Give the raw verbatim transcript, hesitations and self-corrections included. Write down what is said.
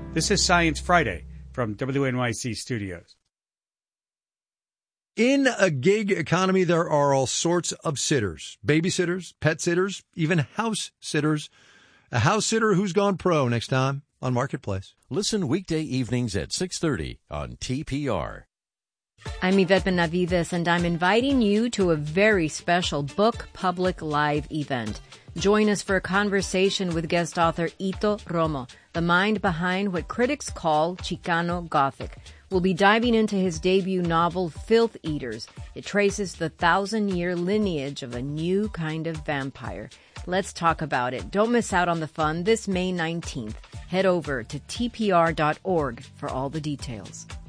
This is Science Friday from W N Y C Studios. In a gig economy, there are all sorts of sitters, babysitters, pet sitters, even house sitters. A house sitter who's gone pro next time on Marketplace. Listen weekday evenings at six thirty on T P R. I'm Yvette Benavides, and I'm inviting you to a very special Book Public Live event. Join us for a conversation with guest author Ito Romo, the mind behind what critics call Chicano Gothic. We'll be diving into his debut novel, Filth Eaters. It traces the thousand-year lineage of a new kind of vampire. Let's talk about it. Don't miss out on the fun this May nineteenth. Head over to T P R dot org for all the details.